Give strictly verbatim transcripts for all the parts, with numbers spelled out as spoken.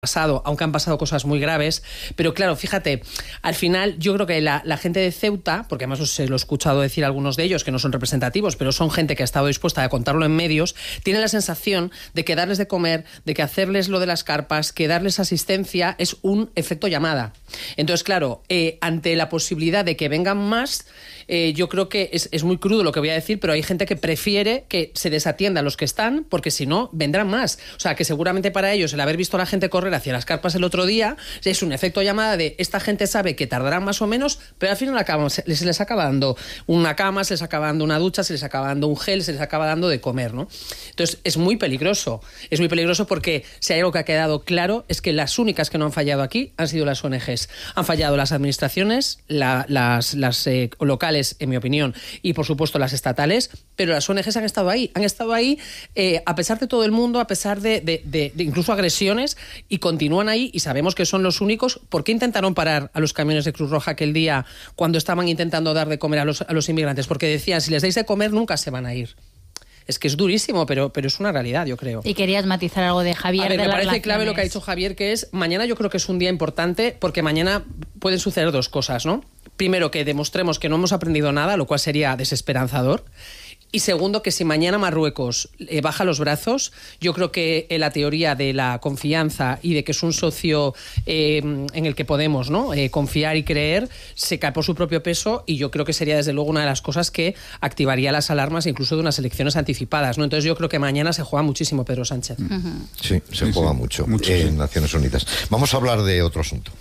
pasado, aunque han pasado cosas muy graves, pero claro, fíjate, al final yo creo que la, la gente de Ceuta, porque además os lo he escuchado decir a algunos de ellos que no son representativos, pero son gente que ha estado dispuesta a contarlo en medios, tienen la sensación de que darles de comer, de que hacerles lo de las carpas, que darles asistencia es un efecto llamada. Entonces, claro, eh, ante la posibilidad de que vengan más, eh, yo creo que es, es muy crudo lo que voy a decir, pero hay gente que prefiere que se desatienda a los que están, porque si no, vendrán más. O sea, que seguramente para ellos el haber visto a la gente correr hacia las carpas el otro día es un efecto llamada de esta gente sabe que tardarán más o menos, pero al final acaban, se, se les acaba dando una cama, se les acaba dando una ducha, se les acaba dando un gel, se les acaba dando de comer, ¿no? Entonces es muy peligroso, es muy peligroso porque si hay algo que ha quedado claro es que las únicas que no han fallado aquí han sido las O N Ges. Han fallado las administraciones, la, las, las eh, locales, en mi opinión, y por supuesto las estatales, pero las O N Ges han estado ahí, han estado ahí eh, a pesar de todo el mundo, a pesar de, de, de, de incluso agresiones, y continúan ahí y sabemos que son los únicos. ¿Por qué intentaron parar a los camiones de Cruz Roja aquel día cuando estaban intentando dar de comer a los, a los inmigrantes? Porque decían, si les dais de comer nunca se van a ir. Es que es durísimo, pero, pero es una realidad, yo creo. Y querías matizar algo de Javier. A ver, de me las parece relaciones. clave lo que ha dicho Javier, que es, mañana yo creo que es un día importante, porque mañana pueden suceder dos cosas, ¿no? Primero, que demostremos que no hemos aprendido nada, lo cual sería desesperanzador. Y segundo, que si mañana Marruecos eh, baja los brazos, yo creo que eh, la teoría de la confianza y de que es un socio eh, en el que podemos, ¿no? eh, confiar y creer, se cae por su propio peso, y yo creo que sería desde luego una de las cosas que activaría las alarmas incluso de unas elecciones anticipadas, ¿no? Entonces yo creo que mañana se juega muchísimo Pedro Sánchez. Uh-huh. Sí, se sí, juega sí, mucho, mucho en sí. Naciones Unidas. Vamos a hablar de otro asunto.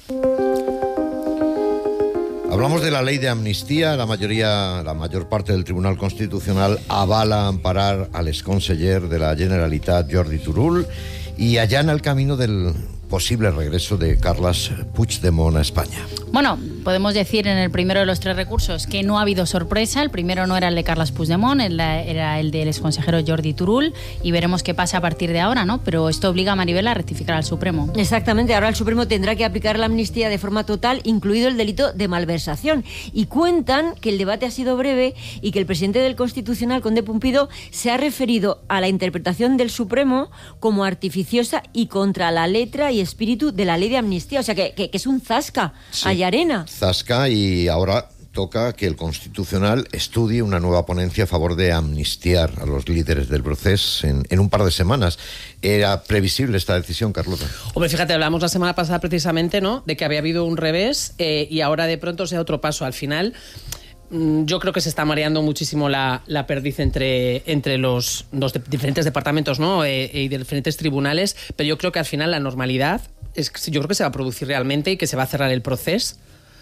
Hablamos de la ley de amnistía. La mayoría, la mayor parte del Tribunal Constitucional avala amparar al exconseller de la Generalitat, Jordi Turull, y allana el camino del posible regreso de Carles Puigdemont a España. Bueno, podemos decir en el primero de los tres recursos que no ha habido sorpresa. El primero no era el de Carles Puigdemont, era el del exconsejero Jordi Turull, y veremos qué pasa a partir de ahora, ¿no? Pero esto obliga a Maribel a rectificar al Supremo. Exactamente, ahora el Supremo tendrá que aplicar la amnistía de forma total, incluido el delito de malversación. Y cuentan que el debate ha sido breve y que el presidente del Constitucional, Conde Pumpido, se ha referido a la interpretación del Supremo como artificiosa y contra la letra y espíritu de la ley de amnistía. O sea, que, que, que es un zasca, sí, hay arena. Zasca, y ahora toca que el Constitucional estudie una nueva ponencia a favor de amnistiar a los líderes del proceso en, en un par de semanas. ¿Era previsible esta decisión, Carlota? Hombre, fíjate, hablamos la semana pasada precisamente, ¿no?, de que había habido un revés eh, y ahora de pronto sea otro paso. Al final, yo creo que se está mareando muchísimo la, la perdiz entre, entre los, los de, diferentes departamentos, ¿no? Eh, y de diferentes tribunales, pero yo creo que al final la normalidad es que yo creo que se va a producir realmente y que se va a cerrar el proceso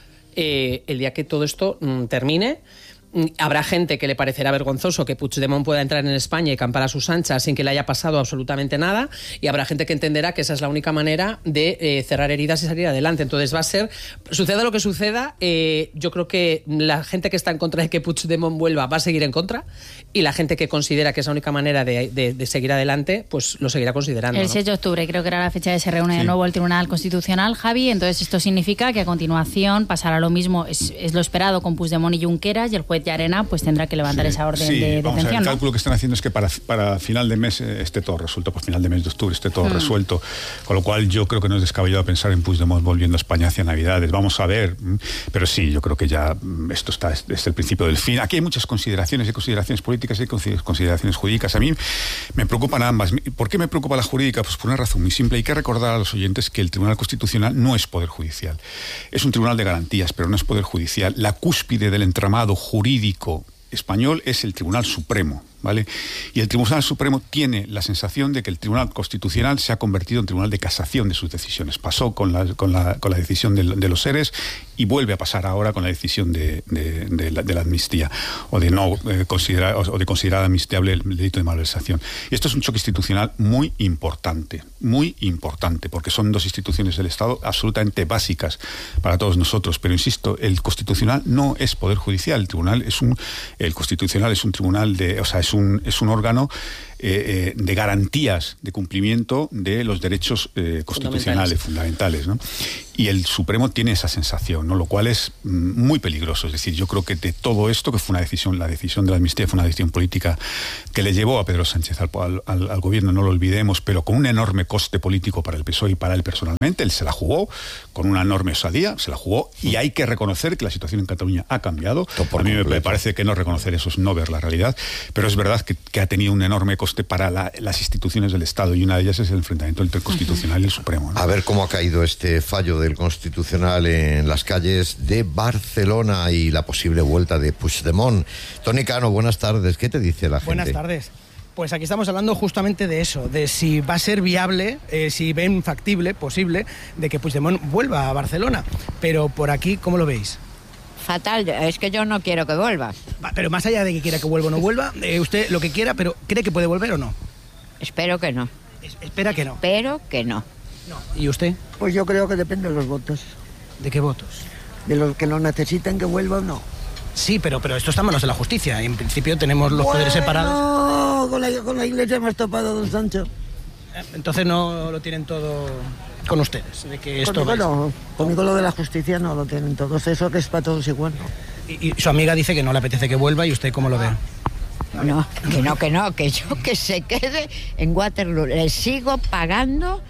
eh, el día que todo esto mm, termine. Habrá gente que le parecerá vergonzoso que Puigdemont pueda entrar en España y campar a sus anchas sin que le haya pasado absolutamente nada, y habrá gente que entenderá que esa es la única manera de eh, cerrar heridas y salir adelante. Entonces va a ser, suceda lo que suceda, eh, yo creo que la gente que está en contra de que Puigdemont vuelva va a seguir en contra, y la gente que considera que es la única manera de, de, de seguir adelante, pues lo seguirá considerando. El ¿no? seis de octubre creo que era la fecha de se reúne sí. de nuevo el Tribunal Constitucional, Javi. Entonces esto significa que a continuación pasará lo mismo, es, es lo esperado con Puigdemont y Junqueras, y el juez Llarena pues tendrá que levantar sí, esa orden sí, de vamos detención, a ver, el ¿no? cálculo que están haciendo es que para, para final de mes esté todo resuelto, por final de mes de octubre esté todo hmm. resuelto, con lo cual yo creo que no es descabellado pensar en Puigdemont volviendo a España hacia Navidades. Vamos a ver, pero sí, yo creo que ya esto está desde el principio del fin. Aquí hay muchas consideraciones, hay consideraciones políticas y hay consideraciones jurídicas. A mí me preocupan ambas. ¿Por qué me preocupa la jurídica? Pues por una razón muy simple. Hay que recordar a los oyentes que el Tribunal Constitucional no es poder judicial. Es un tribunal de garantías, pero no es poder judicial. La cúspide del entramado jurídico español es el Tribunal Supremo, ¿vale? Y el Tribunal Supremo tiene la sensación de que el Tribunal Constitucional se ha convertido en tribunal de casación de sus decisiones. Pasó con la, con la, con la decisión de, de los seres y vuelve a pasar ahora con la decisión de, de, de, la, de la amnistía, o de no eh, considerar o de considerar amnistiable el delito de malversación. Y esto es un choque institucional muy importante, muy importante, porque son dos instituciones del Estado absolutamente básicas para todos nosotros. Pero insisto, el Constitucional no es poder judicial. El Tribunal es un, el Constitucional es un tribunal de, o sea, es un es un órgano eh, de garantías de cumplimiento de los derechos eh, constitucionales fundamentales, ¿no? Y el Supremo tiene esa sensación, ¿no? Lo cual es muy peligroso. Es decir, yo creo que de todo esto, que fue una decisión, la decisión de la amnistía fue una decisión política que le llevó a Pedro Sánchez al, al, al gobierno, no lo olvidemos, pero con un enorme coste político para el P S O E y para él personalmente. Él se la jugó con una enorme osadía, se la jugó, y hay que reconocer que la situación en Cataluña ha cambiado. A mí me parece que no reconocer eso es no ver la realidad, pero es verdad que, que ha tenido un enorme coste para la, las instituciones del Estado, y una de ellas es el enfrentamiento entre el Constitucional y el Supremo, ¿no? A ver cómo ha caído este fallo del Constitucional en las calles de Barcelona y la posible vuelta de Puigdemont. Toni Cano, buenas tardes. ¿Qué te dice la gente? Buenas tardes. Pues aquí estamos hablando justamente de eso, de si va a ser viable, eh, si ven factible, posible, de que Puigdemont vuelva a Barcelona. Pero por aquí, ¿cómo lo veis? Fatal, es que yo no quiero que vuelva. Va, pero más allá de que quiera que vuelva o no vuelva, eh, usted lo que quiera, pero ¿cree que puede volver o no? Espero que no. Es, espera que no. Espero que no. No. ¿Y usted? Pues yo creo que depende de los votos. ¿De qué votos? De los que lo necesiten que vuelva o no. Sí, pero, pero esto está en manos de la justicia. En principio tenemos los bueno, poderes separados. No, con la, con la iglesia hemos topado, don Sancho. Entonces no lo tienen todo con ustedes. De que esto Conmigo no, conmigo lo de la justicia no lo tienen todos. Eso que es para todos igual. Y, y su amiga dice que no le apetece que vuelva, ¿y usted cómo lo ve? No, que no, que no, que yo que se quede en Waterloo. Le sigo pagando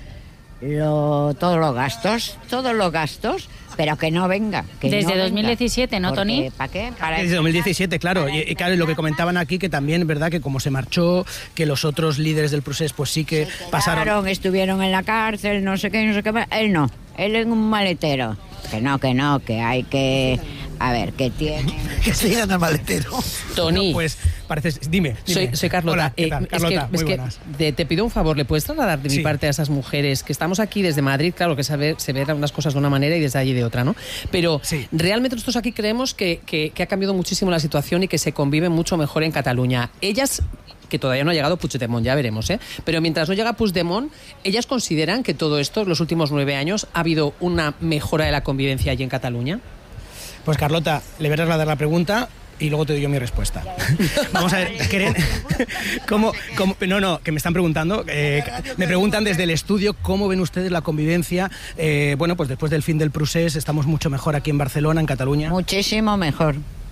lo, todos los gastos, todos los gastos, pero que no venga. Que Desde no dos mil diecisiete, venga. ¿no, Toni? ¿Para qué? Para Desde dos mil diecisiete, claro. Y, y claro, lo que comentaban aquí, que también, ¿verdad?, que como se marchó, que los otros líderes del procés, pues sí que se pasaron... quedaron, estuvieron en la cárcel, no sé qué, no sé qué. Él no, él en un maletero. Que no, que no, que hay que... A ver, que tiene... Que sigan al maletero. Toni, No, pues parece... Dime, dime. soy, soy Carlota. Hola, ¿qué tal? Eh, Carlota, es que, muy es que buenas. de- te pido un favor, ¿le puedes trasladar de mi Sí. parte a esas mujeres que estamos aquí desde Madrid? Claro que sabe, se ven unas cosas de una manera y desde allí de otra, ¿no? Pero Sí. realmente nosotros aquí creemos que, que, que ha cambiado muchísimo la situación y que se convive mucho mejor en Cataluña. Ellas, que todavía no ha llegado Puigdemont, ya veremos, ¿eh? Pero mientras no llega Puigdemont, ellas consideran que todo esto, los últimos nueve años, ha habido una mejora de la convivencia allí en Cataluña. Pues Carlota, le voy a trasladar la pregunta y luego te doy yo mi respuesta. Vamos a ver, ¿creen? ¿Cómo, cómo- no, no, que me están preguntando, eh, me preguntan desde el estudio cómo ven ustedes la convivencia. Eh, bueno, pues después del fin del procés estamos mucho mejor aquí en Barcelona, en Cataluña. Muchísimo mejor.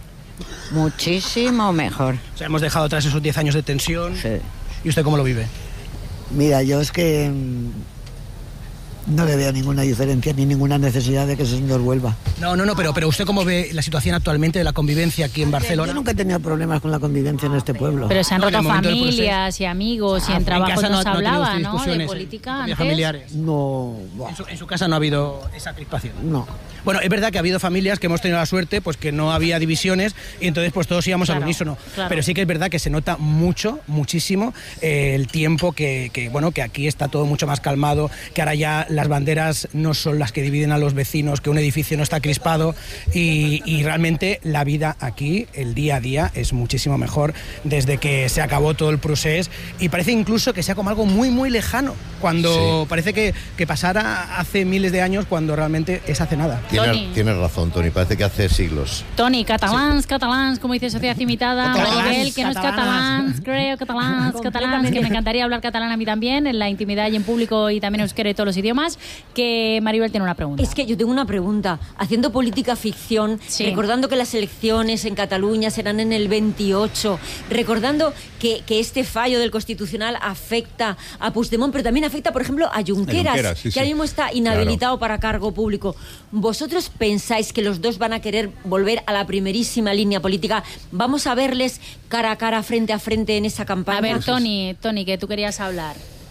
Muchísimo mejor. O sea, hemos dejado atrás esos diez años de tensión. Sí. ¿Y usted cómo lo vive? Mira, yo es que mm, no le veo ninguna diferencia ni ninguna necesidad de que ese señor vuelva. No, no, no, pero, pero ¿usted cómo ve la situación actualmente de la convivencia aquí en Barcelona? Yo nunca he tenido problemas con la convivencia en este pueblo. Pero se han No, en el roto momento del familias y amigos y Ah, en trabajo casa no se no ha tenido hablaba, usted ¿no? De discusiones, política eh, antes. familiares. No, buah, En su, en su casa no ha habido esa crispación. no. Bueno, es verdad que ha habido familias que hemos tenido la suerte, pues que no había divisiones y entonces pues todos íbamos al Claro, unísono. claro. Pero sí que es verdad que se nota mucho, muchísimo eh, el tiempo que, que, bueno, que aquí está todo mucho más calmado, que ahora ya las banderas no son las que dividen a los vecinos, que un edificio no está crispado y, y realmente la vida aquí, el día a día, es muchísimo mejor desde que se acabó todo el procés y parece incluso que sea como algo muy, muy lejano, cuando Sí. parece que, que pasara hace miles de años cuando realmente es hace nada. Tienes, Toni. tienes razón, Toni, parece que hace siglos. Toni, catalans, catalans, como dice Sociedad Imitada, Catalans, Maribel, que no es catalanas. catalans, creo, catalans, catalans, que me encantaría hablar catalán a mí también, en la intimidad y en público y también euskera y todos los idiomas, que Maribel tiene una pregunta. Es que yo tengo una pregunta. Haciendo política ficción, Sí. recordando que las elecciones en Cataluña serán en el veintiocho, recordando que, que este fallo del Constitucional afecta a Puigdemont, pero también afecta, por ejemplo, a Junqueras, A Junqueras, sí, que sí. ahora mismo está inhabilitado para cargo público. ¿Vosotros pensáis que los dos van a querer volver a la primerísima línea política? ¿Vamos a verles cara a cara, frente a frente en esa campaña? A ver, Toni, Toni, que tú querías hablar.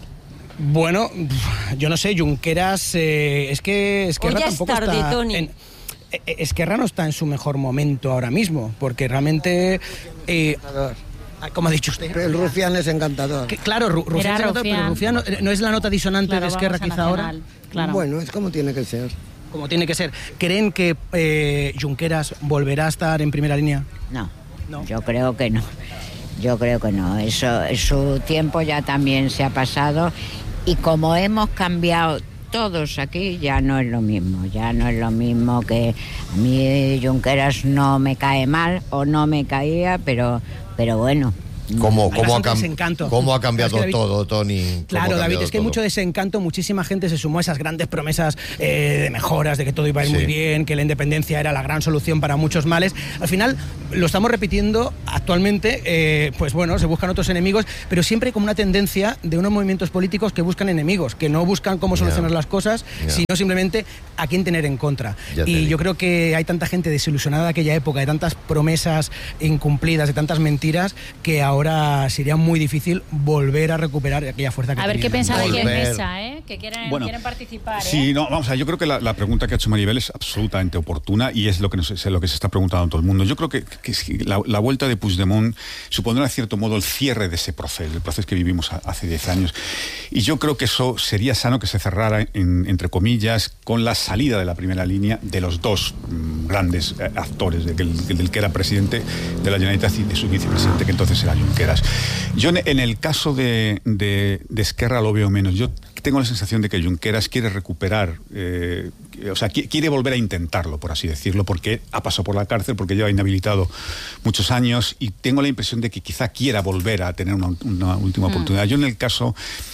Bueno, yo no sé, Junqueras, eh, es que Esquerra O ya es tampoco tarde, está... Toni. en- eh, Esquerra no está en su mejor momento ahora mismo, porque realmente... eh, como ha dicho usted... El rufián es encantador. que, claro, Ru- Rufián, Era se nota, Rufián. pero Rufián no, no es la nota disonante Claro, de Esquerra vamos a quizá ahora, Nacional, claro. Bueno, es como tiene que ser. como tiene que ser. ¿Creen que eh, Junqueras volverá a estar en primera línea? No, No. yo creo que no. Yo creo que no. Eso, su tiempo ya también se ha pasado y como hemos cambiado todos aquí, ya no es lo mismo. Ya no es lo mismo que a mí Junqueras no me cae mal o no me caía, pero, pero bueno, ¿Cómo, cómo, ha, cam desencanto. ¿Cómo ha cambiado es que David, todo, Tony? Claro, David, es que hay todo? mucho desencanto. Muchísima gente se sumó a esas grandes promesas eh, de mejoras, de que todo iba a ir sí. muy bien, que la independencia era la gran solución para muchos males. Al final lo estamos repitiendo actualmente, eh, pues bueno, se buscan otros enemigos, pero siempre como una tendencia de unos movimientos políticos que buscan enemigos, que no buscan cómo solucionar yeah. las cosas, yeah. sino simplemente a quién tener en contra. Ya y yo creo que hay tanta gente desilusionada de aquella época, de tantas promesas incumplidas, de tantas mentiras, que ahora sería muy difícil volver a recuperar aquella fuerza que A ver tenían. qué pensaba aquí en mesa, ¿eh? Que quieren, bueno, quieren participar. ¿eh? Sí, no, vamos a ver, yo creo que la, la pregunta que ha hecho Maribel es absolutamente oportuna y es lo que, nos, es lo que se está preguntando todo el mundo. Yo creo que, que la, la vuelta de Puigdemont supondrá, en cierto modo, el cierre de ese proceso, el proceso que vivimos a, hace diez años. Y yo creo que eso sería sano que se cerrara, en, entre comillas, con la salida de la primera línea de los dos mmm, grandes eh, actores, de, del, del que era presidente de la Generalitat y de su vicepresidente, que entonces era Junqueras. Yo en, en el caso de, de, de Esquerra lo veo menos. Yo tengo la sensación de que Junqueras quiere recuperar, eh, o sea, quiere volver a intentarlo, por así decirlo, porque ha pasado por la cárcel, porque lleva inhabilitado muchos años y tengo la impresión de que quizá quiera volver a tener una, una última mm. oportunidad. Yo en el caso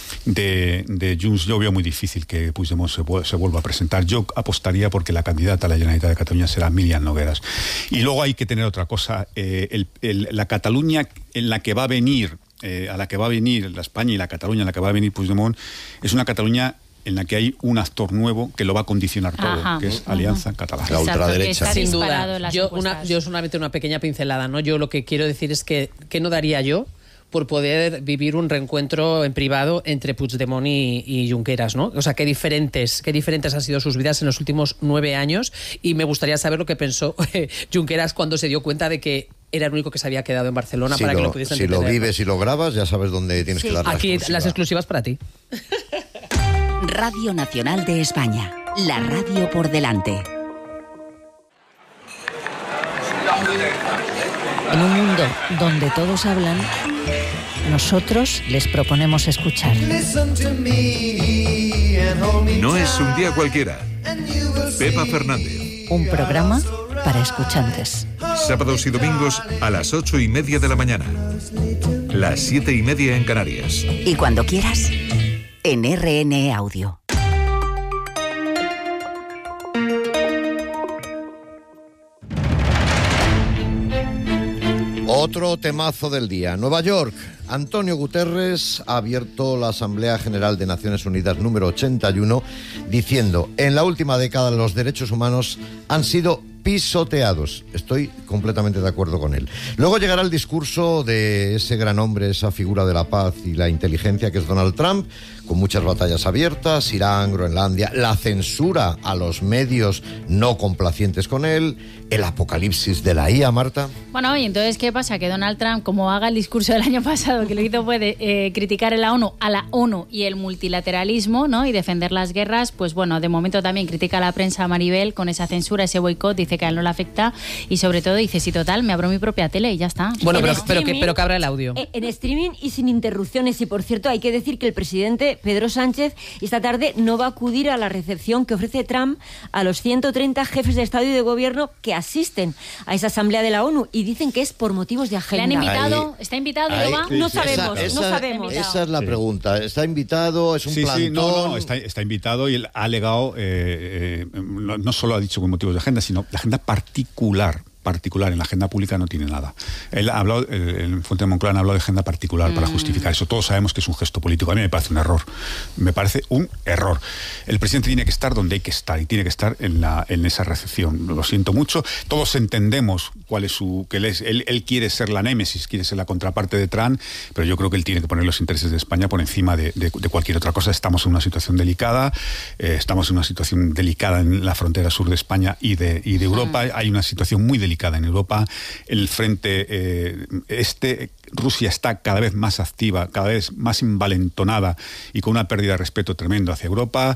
de, de Junts, yo veo muy difícil que Puigdemont se, se vuelva a presentar. Yo apostaría porque la candidata a la Generalitat de Cataluña será Míriam Nogueras. Y luego hay que tener otra cosa, eh, el, el, la Cataluña en la que va a venir Eh, a la que va a venir la España y la Cataluña en la que va a venir Puigdemont, es una Cataluña en la que hay un actor nuevo que lo va a condicionar todo, Ajá. que es Alianza uh-huh. Catalana. La ultraderecha. Sin duda. Yo, una, yo solamente una pequeña pincelada, ¿no? Yo lo que quiero decir es que, ¿qué no daría yo por poder vivir un reencuentro en privado entre Puigdemont y, y Junqueras, ¿no? O sea, qué diferentes, qué diferentes han sido sus vidas en los últimos nueve años y me gustaría saber lo que pensó eh, Junqueras cuando se dio cuenta de que era el único que se había quedado en Barcelona si para lo, que lo pudiesen Si entender. lo vives y lo grabas, ya sabes dónde tienes sí. que dar la Aquí exclusiva. las exclusivas para ti. Radio Nacional de España, la radio por delante. En un mundo donde todos hablan, nosotros les proponemos escuchar. No es un día cualquiera. Pepa Fernández. Un programa para escuchantes. Sábados y domingos a las ocho y media de la mañana. Las siete y media en Canarias. Y cuando quieras, en R N E Audio. Otro temazo del día. Nueva York. Antonio Guterres ha abierto la Asamblea General de Naciones Unidas número ochenta y uno diciendo: en la última década los derechos humanos han sido pisoteados. Estoy completamente de acuerdo con él. Luego llegará el discurso de ese gran hombre, esa figura de la paz y la inteligencia que es Donald Trump, con muchas batallas abiertas, Irán, Groenlandia, la censura a los medios no complacientes con él, el apocalipsis de la I A, Marta. Bueno, y entonces, ¿qué pasa? Que Donald Trump, como haga el discurso del año pasado, que lo hizo puede eh, criticar a la ONU, a la ONU y el multilateralismo, ¿no? Y defender las guerras, pues bueno, de momento también critica a la prensa, a Maribel, con esa censura, ese boicot, dice que a él no le afecta y sobre todo dice, sí, total, me abro mi propia tele y ya está. Bueno, pero, pero, que, pero que abra el audio. En streaming y sin interrupciones. Y por cierto, hay que decir que el presidente Pedro Sánchez esta tarde no va a acudir a la recepción que ofrece Trump a los ciento treinta jefes de Estado y de Gobierno que asisten a esa asamblea de la ONU y dicen que es por motivos de agenda. ¿Le han invitado? Ahí, ¿Está invitado? ahí, ¿No va? sí, no sí, sabemos, esa, no esa, sabemos. Esa es la sí. pregunta. ¿Está invitado? ¿Es un sí, plantón? Sí, no, no, está, está invitado y él ha alegado, eh, eh, no, no solo ha dicho con motivos de agenda, sino de agenda particular. particular, en la agenda pública no tiene nada. Él ha hablado, el, el Fuente de Moncloa ha hablado de agenda particular mm. para justificar eso. Todos sabemos que es un gesto político. A mí me parece un error. Me parece un error. El presidente tiene que estar donde hay que estar y tiene que estar en, la, en esa recepción. Lo siento mucho. Todos entendemos cuál es su... que él, es, él, él quiere ser la némesis, quiere ser la contraparte de Trump, pero yo creo que él tiene que poner los intereses de España por encima de, de, de cualquier otra cosa. Estamos en una situación delicada. Eh, estamos en una situación delicada en la frontera sur de España y de, y de Europa. Mm. Hay una situación muy delicada en Europa. El frente eh, este, Rusia está cada vez más activa, cada vez más envalentonada y con una pérdida de respeto tremendo hacia Europa.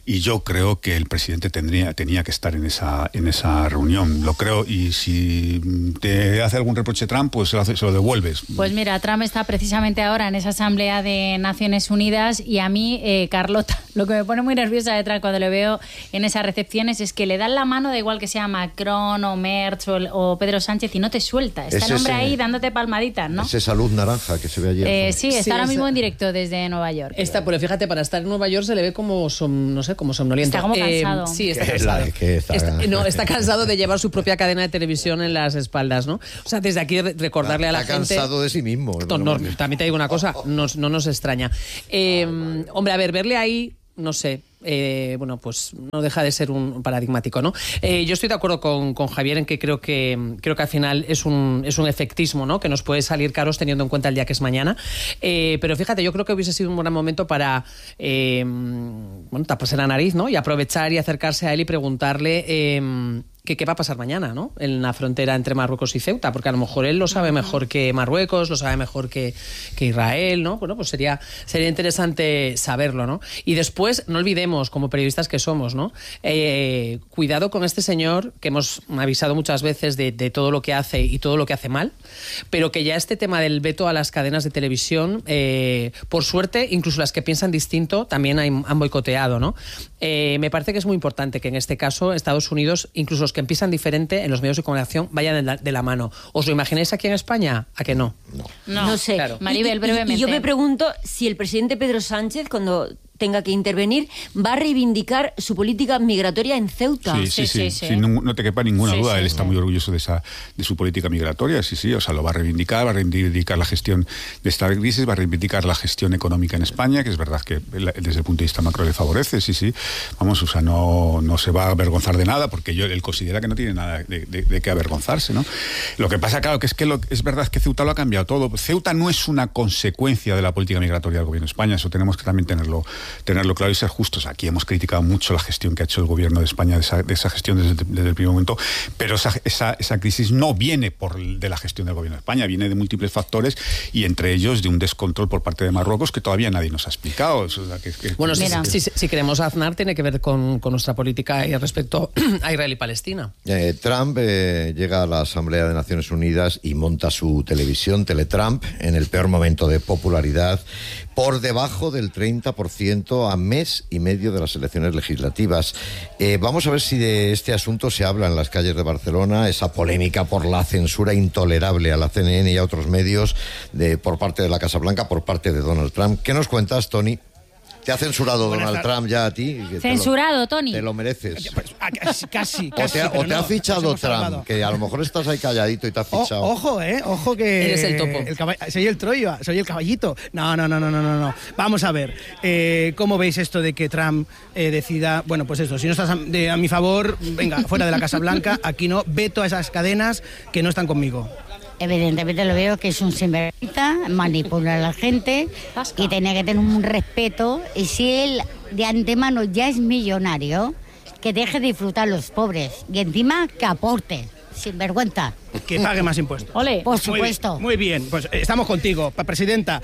y yo creo que el presidente tendría, tenía que estar en esa, en esa reunión. Lo creo, y si te hace algún reproche Trump, pues se lo, hace, se lo devuelves. Pues mira, Trump está precisamente ahora en esa asamblea de Naciones Unidas, y a mí, eh, Carlota, lo que me pone muy nerviosa de Trump cuando le veo en esas recepciones es que le dan la mano, da igual que sea Macron o Merz o, o Pedro Sánchez, y no te suelta. Está el hombre ahí dándote palmaditas, ¿no? Es esa luz naranja que se ve allí. Eh, sí, está sí, ahora esa... mismo en directo desde Nueva York. Está, pero fíjate, para estar en Nueva York se le ve como, som, no sé, como somnoliento. Está como cansado. Eh, sí, está ¿Qué cansado. la, qué está... Está, no, está cansado de llevar su propia cadena de televisión en las espaldas, ¿no? O sea, desde aquí recordarle a la está gente... Está cansado de sí mismo. No, no, también te digo una cosa, no, no nos extraña. Eh, hombre, a ver, verle ahí, no sé... Eh, bueno, pues no deja de ser un paradigmático, ¿no? Eh, yo estoy de acuerdo con, con Javier en que creo que creo que al final es un, es un efectismo, ¿no? Que nos puede salir caros teniendo en cuenta el día que es mañana. Eh, pero fíjate, yo creo que hubiese sido un buen momento para eh, bueno, taparse la nariz, ¿no? Y aprovechar y acercarse a él y preguntarle eh, que qué va a pasar mañana, ¿no? En la frontera entre Marruecos y Ceuta, porque a lo mejor él lo sabe mejor que Marruecos, lo sabe mejor que, que Israel, ¿no? Bueno, pues sería, sería interesante saberlo, ¿no? Y después, no olvidemos, como periodistas que somos, ¿no? Eh, cuidado con este señor que hemos avisado muchas veces de, de todo lo que hace y todo lo que hace mal, pero que ya este tema del veto a las cadenas de televisión, eh, por suerte, incluso las que piensan distinto, también han, han boicoteado, ¿no? Eh, me parece que es muy importante que en este caso Estados Unidos, incluso los que empiezan diferente en los medios de comunicación, vayan de la, de la mano. ¿Os lo imagináis aquí en España? ¿A que no? No, no, no sé. Claro. Maribel, brevemente. Y, y yo me pregunto si el presidente Pedro Sánchez, cuando tenga que intervenir, va a reivindicar su política migratoria en Ceuta. Sí, sí, sí, sí, sí. sí no, no te quepa ninguna sí, duda. Sí, Él está sí. muy orgulloso de esa de su política migratoria, sí, sí, o sea, lo va a reivindicar, va a reivindicar la gestión de esta crisis, va a reivindicar la gestión económica en España, que es verdad que desde el punto de vista macro le favorece, sí, sí. Vamos, o sea, no, no se va a avergonzar de nada, porque yo, él considera que no tiene nada de, de, de qué avergonzarse, ¿no? Lo que pasa, claro, que es que lo, es verdad que Ceuta lo ha cambiado todo. Ceuta no es una consecuencia de la política migratoria del gobierno de España, eso tenemos que también tenerlo tenerlo claro y ser justos. Aquí hemos criticado mucho la gestión que ha hecho el gobierno de España, de esa, de esa gestión desde, desde el primer momento, pero esa, esa, esa crisis no viene por de la gestión del gobierno de España, viene de múltiples factores y entre ellos de un descontrol por parte de Marruecos que todavía nadie nos ha explicado. O sea, que, que, bueno, si, si, si queremos Aznar, tiene que ver con, con nuestra política respecto a Israel y Palestina. Eh, Trump eh, llega a la Asamblea de Naciones Unidas y monta su televisión, Teletrump, en el peor momento de popularidad, por debajo del treinta por ciento a mes y medio de las elecciones legislativas. Eh, vamos a ver si de este asunto se habla en las calles de Barcelona, esa polémica por la censura intolerable a la C N N y a otros medios de, por parte de la Casa Blanca, por parte de Donald Trump. ¿Qué nos cuentas, Tony? ¿Te ha censurado Buenas Donald tardes. Trump ya a ti? Censurado, te lo, Tony. Te lo mereces. Casi, casi. O te ha, o te no, ha fichado Trump, que a lo mejor estás ahí calladito y te ha fichado. O, ojo, eh, ojo que... Eres el topo. El caball- soy el Troya, soy el caballito. No, no, no, no, no, no. no. Vamos a ver, eh, ¿cómo veis esto de que Trump eh, decida, bueno, pues esto, si no estás a, de, a mi favor, venga, fuera de la Casa Blanca, aquí no, veto a esas cadenas que no están conmigo? Evidentemente lo veo que es un sinvergüenza, manipula a la gente y tiene que tener un respeto. Y si él de antemano ya es millonario, que deje de disfrutar a los pobres y encima que aporte, sinvergüenza. Que pague más impuestos. Ole. Por supuesto. Muy bien, muy bien. Pues estamos contigo, presidenta.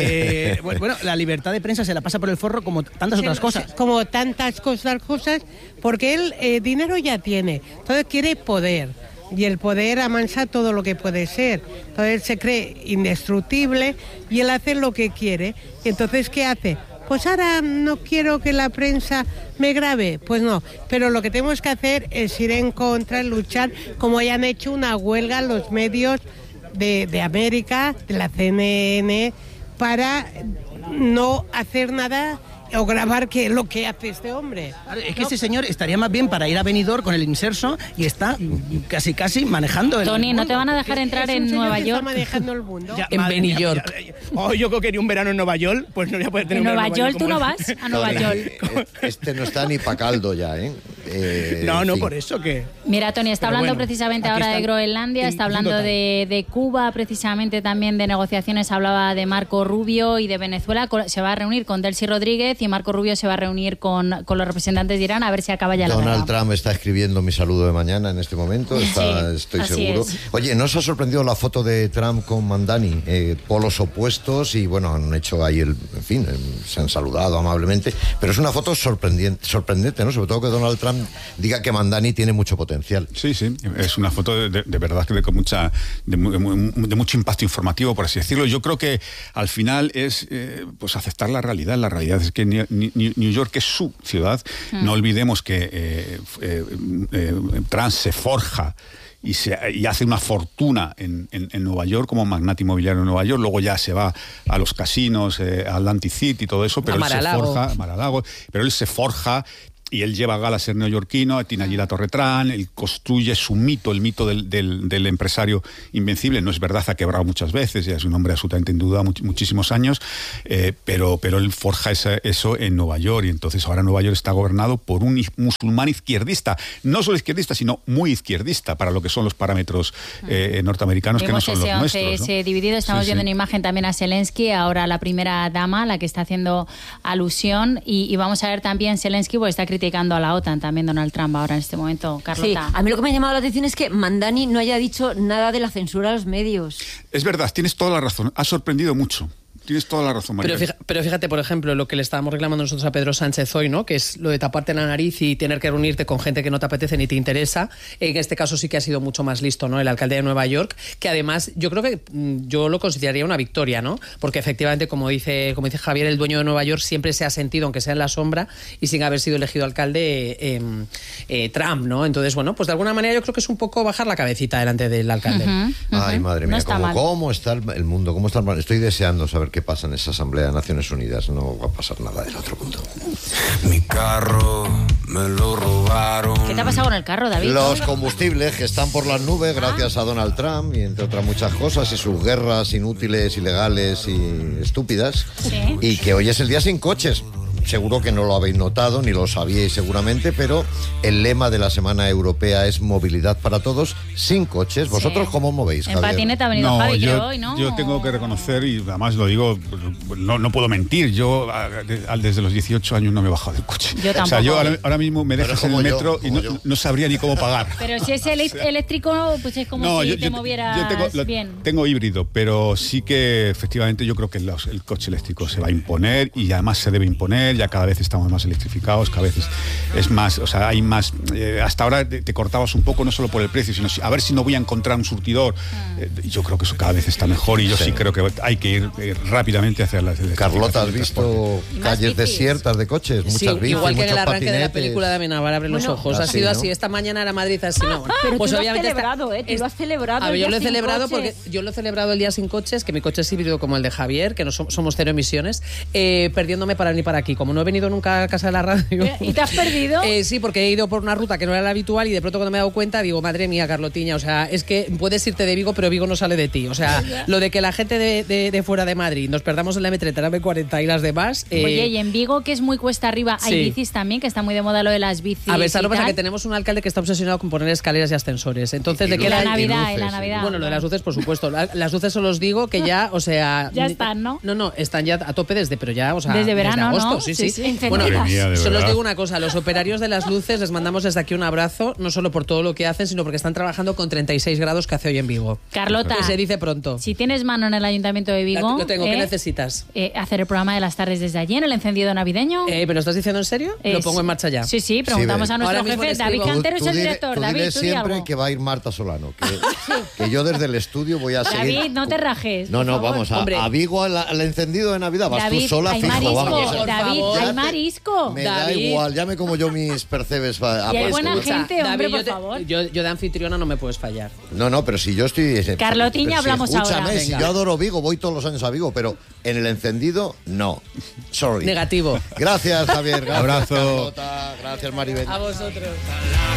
Eh, bueno, la libertad de prensa se la pasa por el forro como tantas otras cosas. Como tantas cosas, cosas porque él eh, dinero ya tiene, entonces quiere poder. Y el poder amansa todo lo que puede ser. Entonces él se cree indestructible y él hace lo que quiere. Y entonces, ¿qué hace? Pues ahora no quiero que la prensa me grabe. Pues no, pero lo que tenemos que hacer es ir en contra, luchar, como hayan hecho una huelga los medios de, de América, de la C N N, para no hacer nada o grabar que lo que hace este hombre. Es que ¿no? Este señor estaría más bien para ir a Benidorm con el inserso y está casi casi manejando el Tony, mundo. ¿no te van a dejar entrar en Nueva York? Está manejando el mundo. Ya, en Benidorm. Oh, yo creo que quería un verano en Nueva York, pues no voy a poder tener en un Nueva verano York, tú no vas a Nueva York. Este no está ni pa' caldo ya, ¿eh? Eh, no, no, en fin. por eso que... Mira, Tony, está Pero hablando bueno, precisamente aquí ahora de están Groenlandia, está hablando de, de Cuba, precisamente también de negociaciones, hablaba de Marco Rubio y de Venezuela. Se va a reunir con Delcy Rodríguez y Marco Rubio se va a reunir con, con los representantes de Irán a ver si acaba ya la guerra. Donald Trump está escribiendo mi saludo de mañana en este momento, está, Sí, estoy así seguro. es. Oye, ¿no os ha sorprendido la foto de Trump con Mandani? Eh, polos opuestos y bueno, han hecho ahí el... En fin, eh, se han saludado amablemente, pero es una foto sorprendente, sorprendente, ¿no? Sobre todo que Donald Trump diga que Mandani tiene mucho potencial. Sí, sí, es una foto de, de, de verdad que de, con mucha, de, de, de mucho impacto informativo, por así decirlo. Yo creo que al final es eh, pues aceptar la realidad. La realidad es que New, New York es su ciudad. Mm. No olvidemos que eh, eh, eh, Trump se forja y, se, y hace una fortuna en, en, en Nueva York como magnate inmobiliario en Nueva York, luego ya se va a los casinos, eh, a Atlantic City y todo eso, pero a él se forja, Mar-a-Lago, pero él se forja y él lleva a gala a ser neoyorquino, tiene allí la Torre Trump, él construye su mito, el mito del, del, del empresario invencible. No es verdad, ha quebrado muchas veces, ya es un hombre absolutamente en duda much, muchísimos años, eh, pero, pero él forja esa, eso en Nueva York, y entonces ahora Nueva York está gobernado por un musulmán izquierdista, no solo izquierdista, sino muy izquierdista para lo que son los parámetros eh, norteamericanos, Vemos que no son los nuestros, ¿no? Ese dividido, estamos sí, viendo sí. en imagen también a Zelensky, ahora la primera dama, la que está haciendo alusión, y, y vamos a ver también Zelensky, porque está criticando a la OTAN también Donald Trump ahora en este momento, Carlota. Sí, a mí lo que me ha llamado la atención es que Mandani no haya dicho nada de la censura a los medios. Es verdad, tienes toda la razón, ha sorprendido mucho. Tienes toda la razón, María. Pero fíjate, pero fíjate, por ejemplo, lo que le estábamos reclamando nosotros a Pedro Sánchez hoy, ¿no? Que es lo de taparte la nariz y tener que reunirte con gente que no te apetece ni te interesa. En este caso sí que ha sido mucho más listo, ¿no? El alcalde de Nueva York, que además yo creo que yo lo consideraría una victoria, ¿no? Porque efectivamente, como dice, como dice Javier, el dueño de Nueva York siempre se ha sentido, aunque sea en la sombra, y sin haber sido elegido alcalde, eh, eh, Trump, ¿no? Entonces, bueno, pues de alguna manera yo creo que es un poco bajar la cabecita delante del alcalde. Uh-huh, uh-huh. Ay, madre mía, no está ¿cómo, mal. ¿cómo está el mundo? ¿Cómo está el... Estoy deseando saber qué pasa en esa asamblea de Naciones Unidas, no va a pasar nada del otro mundo. Mi carro me lo robaron. ¿Qué te ha pasado con el carro, David? Los combustibles que están por las nubes gracias a Donald Trump y entre otras muchas cosas y sus guerras inútiles, ilegales y estúpidas. Sí. Y que hoy es el día sin coches. Seguro que no lo habéis notado, ni lo sabíais seguramente, pero el lema de la Semana Europea es movilidad para todos, sin coches. ¿Vosotros sí. cómo movéis, En Javier? patineta ha venido no, Javi, yo, creo hoy, ¿no? Yo tengo que reconocer, y además lo digo, no, no puedo mentir, yo desde los dieciocho años no me he bajado del coche. Yo tampoco. O sea, yo ahora, ahora mismo me dejas en el metro yo, y no, yo. no sabría ni cómo pagar. Pero si es eléctrico, pues es como no, si yo, te yo, movieras yo tengo, lo, bien. Tengo híbrido, pero sí que efectivamente yo creo que los, el coche eléctrico se va a imponer y además se debe imponer, ya cada vez estamos más electrificados, cada vez es, es más, o sea, hay más, eh, hasta ahora te, te cortabas un poco no solo por el precio, sino si, a ver si no voy a encontrar un surtidor. Eh, yo creo que eso cada vez está mejor y yo sí, sí creo que hay que ir eh, rápidamente hacia la Carlota, ¿has visto calles desiertas de coches? Muchas sí, bicis, igual que en el arranque patinetes. de la película de Amenábar abre bueno, los ojos. así, ha sido ¿no? así. Esta mañana era Madrid así, no. Pero pues tú obviamente lo has celebrado, ¿eh? Tú es, lo has celebrado. A ver, yo lo he celebrado coches. porque yo lo he celebrado el día sin coches, que mi coche es híbrido como el de Javier, que no somos, somos cero emisiones, eh, perdiéndome para ni para aquí. Como no he venido nunca a casa de la radio. ¿Y te has perdido? Eh, sí, porque he ido por una ruta que no era la habitual y de pronto cuando me he dado cuenta digo, madre mía, Carlotiña, o sea, es que puedes irte de Vigo, pero Vigo no sale de ti. O sea, lo de que la gente de, de, de fuera de Madrid nos perdamos en la eme treinta, la eme cuarenta y las demás. Eh, Oye, y en Vigo, que es muy cuesta arriba, hay sí. bicis también, que está muy de moda lo de las bicis. A ver, ¿sabes lo que pasa? tal? Que tenemos un alcalde que está obsesionado con poner escaleras y ascensores. Entonces, Y ¿de qué la la Navidad, luces, la Navidad. Bueno, lo de las luces, por supuesto. La- Las luces os los digo que ya, o sea... Ya están, ¿no? No, no, están ya a tope desde, pero ya, o sea... Desde verano, agosto, ¿no? sí, Sí, sí. sí. Bueno, Madre mía, de solo os verdad. digo una cosa, los operarios de las luces les mandamos desde aquí un abrazo, no solo por todo lo que hacen, sino porque están trabajando con treinta y seis grados que hace hoy en Vigo. Carlota, Que se dice pronto. si tienes mano en el Ayuntamiento de Vigo, Lo tengo, eh, ¿qué necesitas? eh, hacer el programa de las tardes desde allí, en el encendido navideño. Eh, ¿Me lo estás diciendo en serio? Eh, lo pongo en marcha ya. Sí, sí, preguntamos Sí, a ve. nuestro Ahora mismo jefe. le David escribo. Cantero es Tú el dile- director. tú David, dile tú di siempre algo. que va a ir Marta Solano, que, que yo desde el estudio voy a seguir... David, no te rajes. No, por no, favor. vamos, a, Hombre. a Vigo al, al encendido de Navidad, vas David, tú sola hay fijo, marisco, vamos. por David, favor. hay Ya te- marisco. Me da David. igual, ya me como yo mis percebes. a- a Y hay puesto. buena O sea, gente, hombre, David, por yo, te- favor. yo, yo de anfitriona no me puedes fallar. No, no, pero si yo estoy... Carlotiña, pero si hablamos escúchame, ahora. si Venga. yo adoro Vigo, voy todos los años a Vigo, pero en el encendido, no. Sorry. Negativo. Gracias, Javier. Gracias, Abrazo. Carlota, gracias, Maribel. A vosotros.